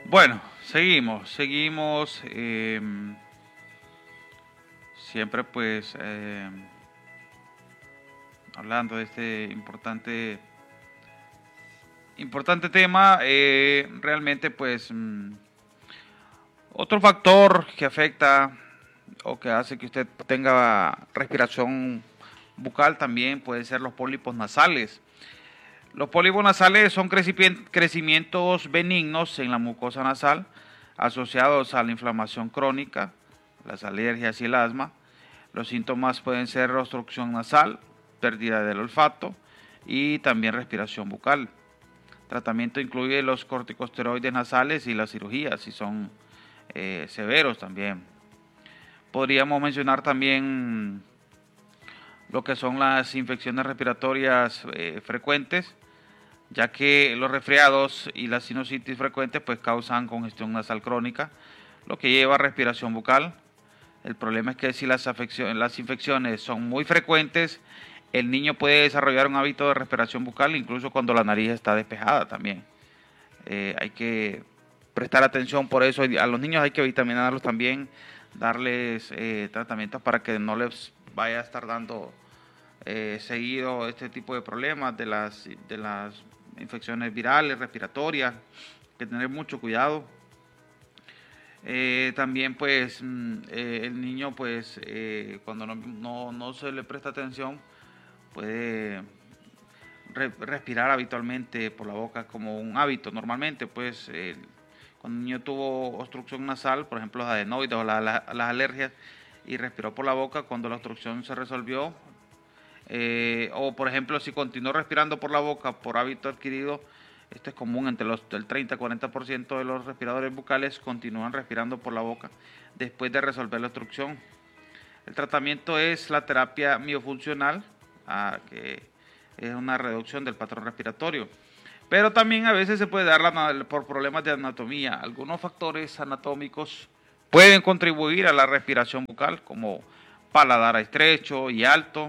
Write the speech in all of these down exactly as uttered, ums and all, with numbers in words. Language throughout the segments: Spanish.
Bueno, seguimos, seguimos. eh, siempre pues eh, hablando de este importante, importante tema. eh, realmente pues mm, otro factor que afecta o que hace que usted tenga respiración bucal también puede ser los pólipos nasales. Los pólipos nasales son crecimientos benignos en la mucosa nasal asociados a la inflamación crónica, las alergias y el asma. Los síntomas pueden ser obstrucción nasal, pérdida del olfato y también respiración bucal. El tratamiento incluye los corticosteroides nasales y la cirugía, si son eh, severos también. Podríamos mencionar también lo que son las infecciones respiratorias eh, frecuentes, ya que los resfriados y la sinusitis frecuentes pues causan congestión nasal crónica, lo que lleva a respiración bucal. El problema es que si las, afecciones, las infecciones son muy frecuentes, el niño puede desarrollar un hábito de respiración bucal incluso cuando la nariz está despejada también. Eh, hay que prestar atención por eso. A los niños hay que vitaminarlos también, darles eh, tratamientos para que no les vaya a estar dando eh, seguido este tipo de problemas de las, de las infecciones virales, respiratorias. Hay que tener mucho cuidado. Eh, también pues mm, eh, el niño pues eh, cuando no, no, no se le presta atención puede re respirar habitualmente por la boca como un hábito normalmente. Pues eh, cuando el niño tuvo obstrucción nasal, por ejemplo los adenoides o la, la, las alergias, y respiró por la boca, cuando la obstrucción se resolvió, eh, o por ejemplo si continuó respirando por la boca por hábito adquirido, esto es común, entre los, el treinta a cuarenta por ciento de los respiradores bucales continúan respirando por la boca después de resolver la obstrucción. El tratamiento es la terapia miofuncional, ah, que es una reducción del patrón respiratorio. Pero también a veces se puede dar la, por problemas de anatomía. Algunos factores anatómicos pueden contribuir a la respiración bucal, como paladar estrecho y alto.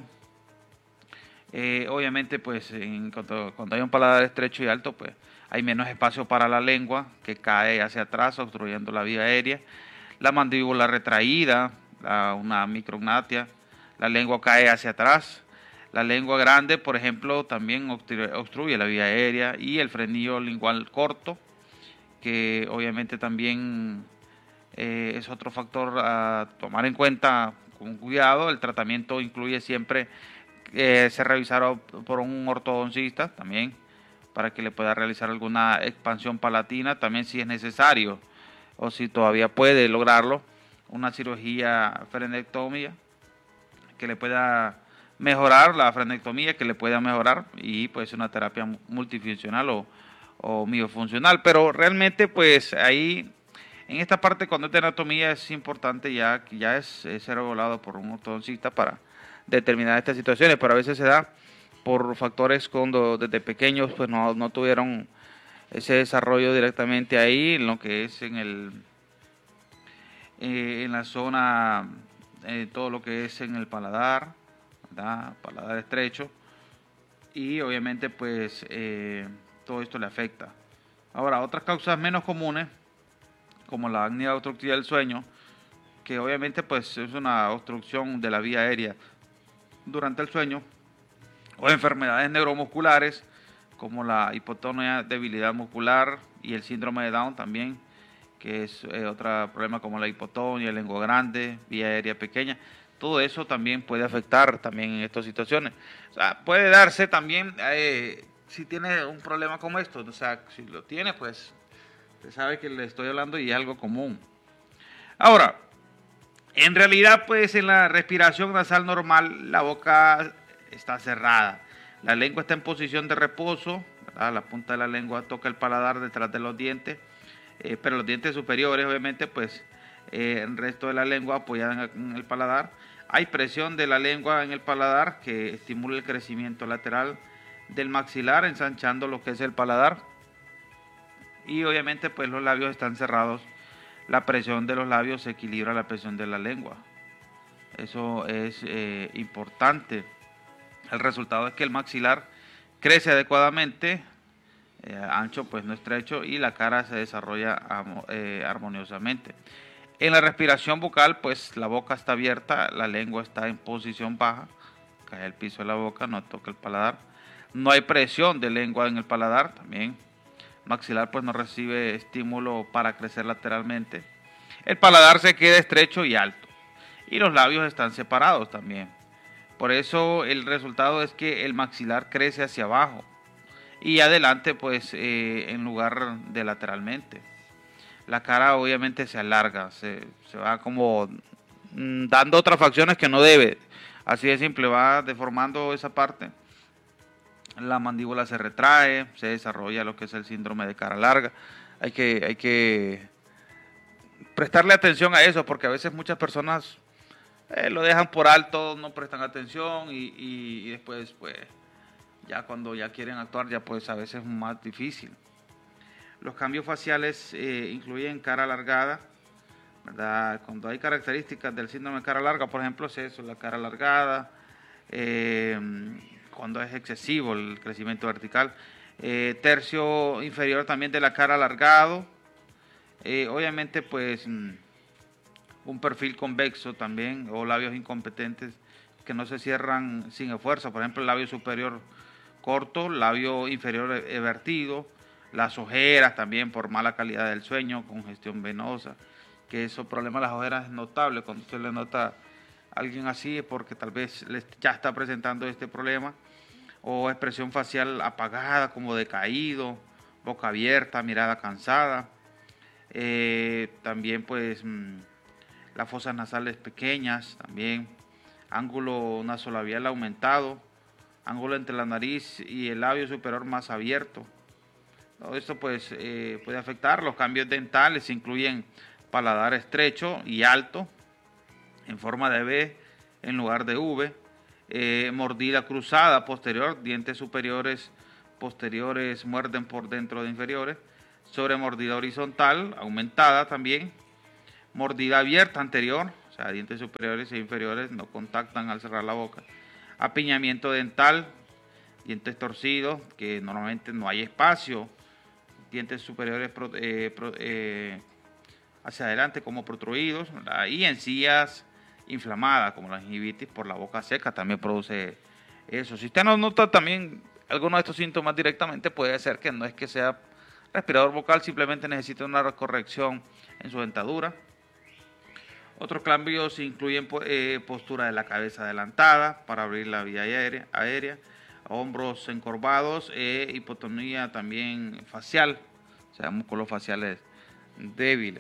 Eh, obviamente, pues en, cuando, cuando hay un paladar estrecho y alto, pues hay menos espacio para la lengua, que cae hacia atrás, obstruyendo la vía aérea. La mandíbula retraída, la, una micrognatia, la lengua cae hacia atrás. La lengua grande, por ejemplo, también obstruye la vía aérea, y el frenillo lingual corto, que obviamente también eh, es otro factor a tomar en cuenta con cuidado. El tratamiento incluye siempre eh, ser revisado por un ortodoncista también, para que le pueda realizar alguna expansión palatina, también si es necesario o si todavía puede lograrlo, una cirugía frenectomía que le pueda mejorar, la frenectomía que le pueda mejorar, y pues una terapia multifuncional o, o miofuncional. Pero realmente pues ahí en esta parte, cuando es de anatomía, es importante ya que ya es, es ser evaluado por un ortodoncista para determinar estas situaciones, pero a veces se da por factores cuando desde pequeños pues no, no tuvieron ese desarrollo directamente ahí, en lo que es en el eh, en la zona, eh, todo lo que es en el paladar, ¿verdad? Paladar estrecho, y obviamente pues eh, todo esto le afecta. Ahora, otras causas menos comunes, como la apnea obstructiva del sueño, que obviamente pues es una obstrucción de la vía aérea durante el sueño, o enfermedades neuromusculares como la hipotonía, debilidad muscular, y el síndrome de Down también, que es eh, otro problema como la hipotonía, lengua grande, vía aérea pequeña. Todo eso también puede afectar también en estas situaciones. O sea, puede darse también eh, si tiene un problema como esto. O sea, si lo tiene, pues usted sabe que le estoy hablando y es algo común. Ahora, en realidad, pues en la respiración nasal normal, la boca está cerrada. La lengua está en posición de reposo, ¿verdad? La punta de la lengua toca el paladar detrás de los dientes, eh, pero los dientes superiores, obviamente, pues eh, el resto de la lengua apoyada en el paladar. Hay presión de la lengua en el paladar que estimula el crecimiento lateral del maxilar, ensanchando lo que es el paladar. Y obviamente, pues los labios están cerrados. La presión de los labios equilibra la presión de la lengua. Eso es eh, importante. El resultado es que el maxilar crece adecuadamente, eh, ancho, pues no estrecho, y la cara se desarrolla eh, armoniosamente. En la respiración bucal, pues la boca está abierta, la lengua está en posición baja, cae al piso de la boca, no toca el paladar. No hay presión de lengua en el paladar, también. Maxilar pues no recibe estímulo para crecer lateralmente. El paladar se queda estrecho y alto. Y los labios están separados también. Por eso el resultado es que el maxilar crece hacia abajo y adelante pues eh, en lugar de lateralmente. La cara obviamente se alarga, se, se va como mm, dando otras facciones que no debe. Así de simple, va deformando esa parte. La mandíbula se retrae, se desarrolla lo que es el síndrome de cara larga. Hay que, hay que prestarle atención a eso porque a veces muchas personas eh, lo dejan por alto, no prestan atención y, y, y después pues ya cuando ya quieren actuar ya pues a veces es más difícil. Los cambios faciales eh, incluyen cara alargada, ¿verdad? Cuando hay características del síndrome de cara larga, por ejemplo, es eso, la cara alargada, eh, cuando es excesivo el crecimiento vertical, eh, tercio inferior también de la cara alargado, eh, obviamente pues un perfil convexo también, o labios incompetentes que no se cierran sin esfuerzo, por ejemplo el labio superior corto, labio inferior evertido, las ojeras también por mala calidad del sueño, congestión venosa, que esos problemas de las ojeras es notable. Cuando usted le nota a alguien así es porque tal vez ya está presentando este problema, o expresión facial apagada, como decaído, boca abierta, mirada cansada, eh, también pues mmm, las fosas nasales pequeñas, también ángulo nasolabial aumentado, ángulo entre la nariz y el labio superior más abierto. Todo esto pues eh, puede afectar. Los cambios dentales incluyen paladar estrecho y alto en forma de B en lugar de V, eh, mordida cruzada posterior, dientes superiores posteriores muerden por dentro de inferiores, sobre mordida horizontal aumentada también, mordida abierta anterior, o sea, dientes superiores e inferiores no contactan al cerrar la boca, apiñamiento dental, dientes torcidos, que normalmente no hay espacio, dientes superiores eh, eh, hacia adelante como protruidos, ¿verdad? Y encías inflamadas como la gingivitis por la boca seca también produce eso. Si usted no nota también alguno de estos síntomas directamente, puede ser que no es que sea respirador vocal, simplemente necesita una corrección en su dentadura. Otros cambios incluyen eh, postura de la cabeza adelantada para abrir la vía aérea, aérea hombros encorvados, e hipotonía también facial, o sea, músculos faciales débiles.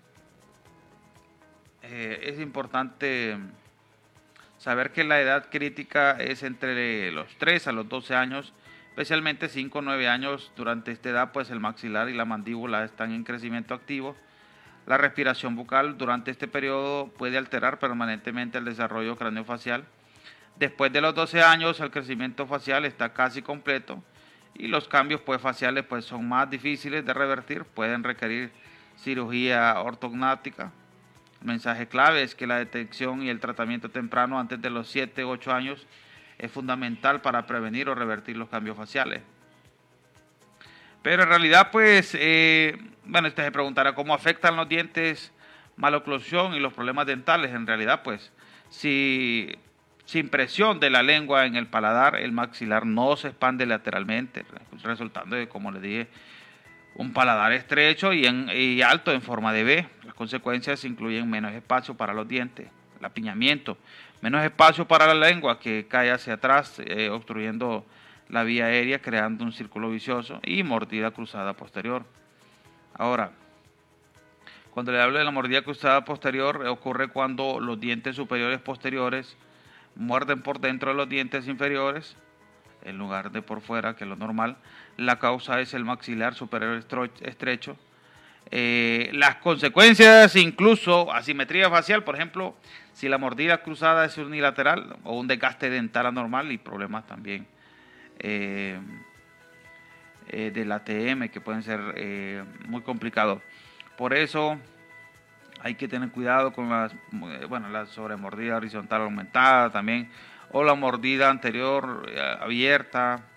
Eh, es importante saber que la edad crítica es entre los tres a los doce años, especialmente cinco o nueve años. Durante esta edad, pues el maxilar y la mandíbula están en crecimiento activo. La respiración bucal durante este periodo puede alterar permanentemente el desarrollo craneofacial. Después de los doce años, el crecimiento facial está casi completo y los cambios pues, faciales pues, son más difíciles de revertir, pueden requerir cirugía ortognática. El mensaje clave es que la detección y el tratamiento temprano antes de los siete u ocho años es fundamental para prevenir o revertir los cambios faciales. Pero en realidad, pues, eh, bueno, usted se preguntará cómo afectan los dientes, maloclusión y los problemas dentales. En realidad, pues, si sin presión de la lengua en el paladar, el maxilar no se expande lateralmente, resultando de, como les dije, un paladar estrecho y, en, y alto en forma de B. Las consecuencias incluyen menos espacio para los dientes, el apiñamiento, menos espacio para la lengua que cae hacia atrás, eh, obstruyendo la vía aérea, creando un círculo vicioso, y mordida cruzada posterior. Ahora, cuando le hablo de la mordida cruzada posterior, ocurre cuando los dientes superiores posteriores muerden por dentro de los dientes inferiores, en lugar de por fuera, que es lo normal. La causa es el maxilar superior estrecho. Eh, las consecuencias, incluso asimetría facial, por ejemplo, si la mordida cruzada es unilateral, o un desgaste dental anormal, y problemas también eh, eh, del A T M que pueden ser eh, muy complicados. Por eso hay que tener cuidado con las, bueno, la sobremordida horizontal aumentada también, o la mordida anterior eh, abierta,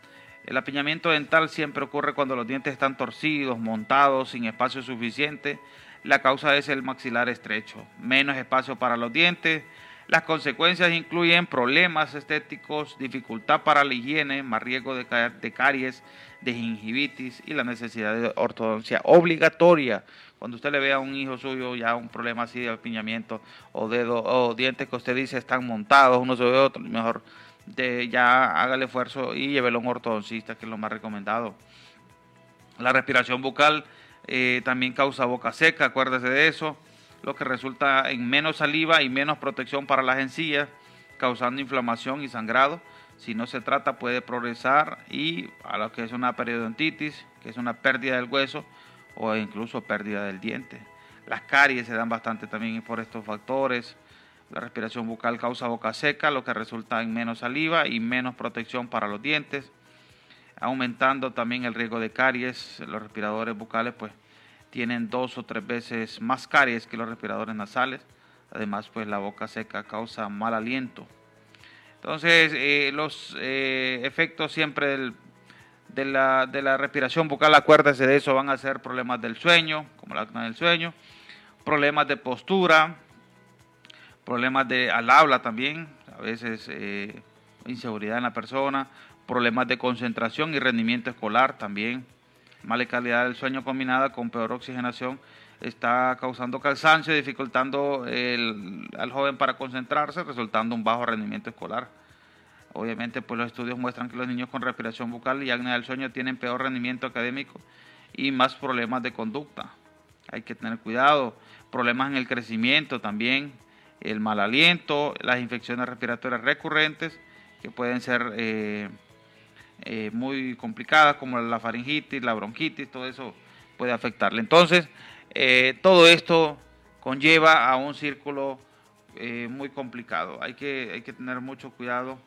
El apiñamiento dental siempre ocurre cuando los dientes están torcidos, montados, sin espacio suficiente. La causa es el maxilar estrecho, menos espacio para los dientes. Las consecuencias incluyen problemas estéticos, dificultad para la higiene, más riesgo de, de caries, de gingivitis y la necesidad de ortodoncia obligatoria. Cuando usted le vea a un hijo suyo ya un problema así de apiñamiento o dedo o dientes que usted dice están montados uno sobre otro, mejor de, ya haga el esfuerzo y llévelo a un ortodoncista, que es lo más recomendado. La respiración bucal eh, también causa boca seca, acuérdese de eso, lo que resulta en menos saliva y menos protección para las encías, causando inflamación y sangrado. Si no se trata puede progresar y a lo que es una periodontitis, que es una pérdida del hueso o incluso pérdida del diente. Las caries se dan bastante también por estos factores. La respiración bucal causa boca seca, lo que resulta en menos saliva y menos protección para los dientes, aumentando también el riesgo de caries. Los respiradores bucales pues tienen dos o tres veces más caries que los respiradores nasales. Además, pues la boca seca causa mal aliento. Entonces, eh, los eh, efectos siempre del, de, la, de la respiración bucal, acuérdese de eso, van a ser problemas del sueño, como la apnea del sueño, problemas de postura, problemas de al habla también, a veces eh, inseguridad en la persona, problemas de concentración y rendimiento escolar también. Mala calidad del sueño combinada con peor oxigenación está causando cansancio, dificultando el, al joven para concentrarse, resultando un bajo rendimiento escolar. Obviamente, pues los estudios muestran que los niños con respiración bucal y apnea del sueño tienen peor rendimiento académico y más problemas de conducta. Hay que tener cuidado. Problemas en el crecimiento también, el mal aliento, las infecciones respiratorias recurrentes que pueden ser eh, eh, muy complicadas, como la faringitis, la bronquitis, todo eso puede afectarle. Entonces, eh, todo esto conlleva a un círculo eh, muy complicado. Hay que, hay que tener mucho cuidado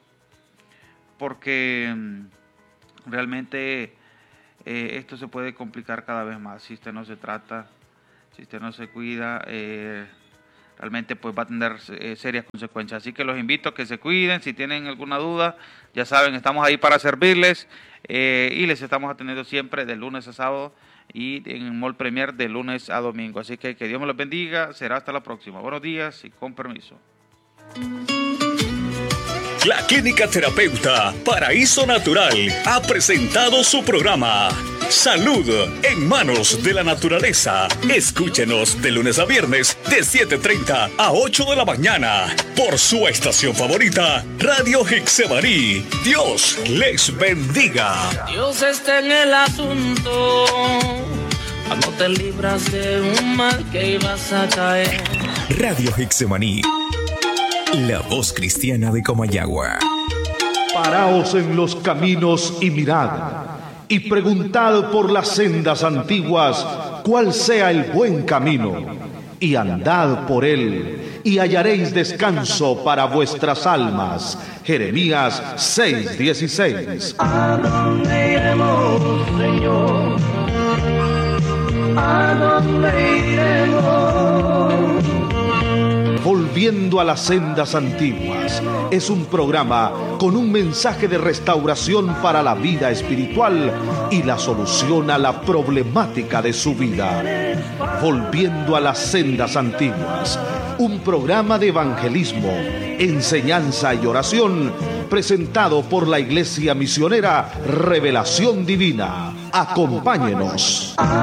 porque mm, realmente eh, esto se puede complicar cada vez más si usted no se trata, si usted no se cuida. Eh, realmente pues va a tener eh, serias consecuencias. Así que los invito a que se cuiden. Si tienen alguna duda, ya saben, estamos ahí para servirles eh, y les estamos atendiendo siempre de lunes a sábado y en Mall Premier de lunes a domingo. Así que que Dios me los bendiga. Será hasta la próxima. Buenos días y con permiso. La Clínica Terapeuta Paraíso Natural ha presentado su programa Salud en Manos de la Naturaleza. Escúchenos de lunes a viernes de siete treinta a ocho de la mañana por su estación favorita, Radio Hexemaní. Dios les bendiga. Dios está en el asunto, cuando te libras de un mal que ibas a caer. Radio Hexemaní, la voz cristiana de Comayagua. Paraos en los caminos y mirad, y preguntad por las sendas antiguas cuál sea el buen camino, y andad por él, y hallaréis descanso para vuestras almas. Jeremías seis dieciséis. ¿A dónde iremos, Señor? ¿A dónde iremos? Volviendo a las sendas antiguas es un programa con un mensaje de restauración para la vida espiritual y la solución a la problemática de su vida. Volviendo a las sendas antiguas, un programa de evangelismo, enseñanza y oración presentado por la Iglesia Misionera Revelación Divina. Acompáñenos.